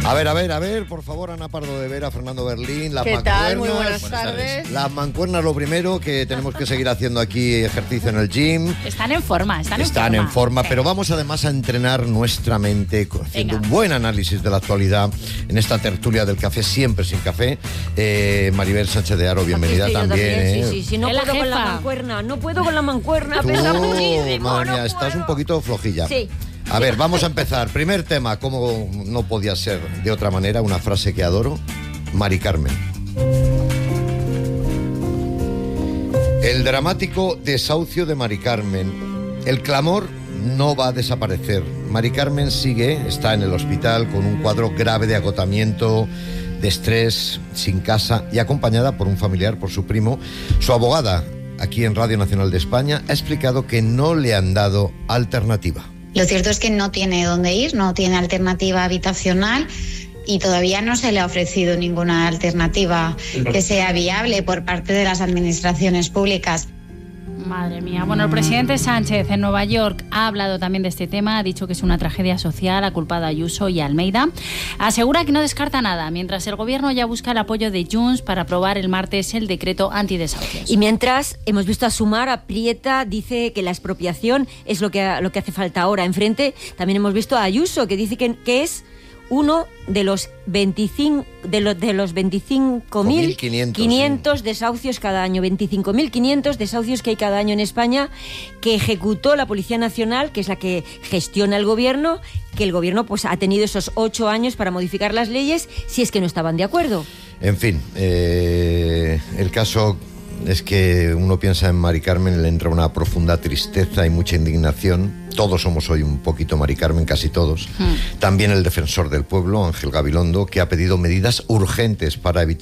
A ver, por favor, Ana Pardo de Vera, Fernando Berlín, las ¿Qué mancuernas. tal? Muy buenas tardes. Las mancuernas, lo primero, que tenemos que seguir haciendo aquí ejercicio en el gym. Están en forma, Están en forma, Sí. pero vamos además a entrenar nuestra mente haciendo un buen análisis de la actualidad en esta tertulia del café, siempre sin café. Maribel Sánchez de Haro, bienvenida también. Sí, no Es la puedo con la jefa. mancuerna, no puedo con la mancuerna, Tú, pesa muchísimo, madre no mía, estás puedo. un poquito flojilla. Sí. A ver, vamos a empezar. Primer tema, como no podía ser de otra manera, una frase que adoro, Mari Carmen. El dramático desahucio de Mari Carmen. El clamor no va a desaparecer. Mari Carmen sigue, está en el hospital con un cuadro grave de agotamiento, de estrés, sin casa y acompañada por un familiar, por su primo. Su abogada, aquí en Radio Nacional de España, ha explicado que no le han dado alternativa. Lo cierto es que no tiene dónde ir, no tiene alternativa habitacional y todavía no se le ha ofrecido ninguna alternativa que sea viable por parte de las administraciones públicas. Madre mía. Bueno, el presidente Sánchez en Nueva York ha hablado también de este tema, ha dicho que es una tragedia social, ha culpado a Ayuso y a Almeida. Asegura que no descarta nada, mientras el gobierno ya busca el apoyo de Junts para aprobar el martes el decreto antidesahucios. Y mientras hemos visto a Sumar, Aprieta dice que la expropiación es lo que hace falta ahora. Enfrente también hemos visto a Ayuso, que dice que es uno de los 25.500 desahucios cada año, 25.500 desahucios que hay cada año en España, que ejecutó la Policía Nacional, que es la que gestiona el gobierno, que el gobierno pues ha tenido esos 8 años para modificar las leyes si es que no estaban de acuerdo. En fin, el caso es que uno piensa en Mari Carmen, le entra una profunda tristeza y mucha indignación. Todos somos hoy un poquito Mari Carmen, casi todos. También el defensor del pueblo, Ángel Gabilondo, que ha pedido medidas urgentes para evitar